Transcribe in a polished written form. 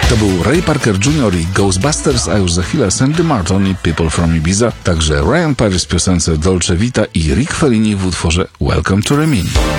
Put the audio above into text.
To był Ray Parker Jr. i Ghostbusters, a już za chwilę Sandy Martin i People from Ibiza, także Ryan Paris w piosence Dolce Vita i Rick Fellini w utworze Welcome to Rimini.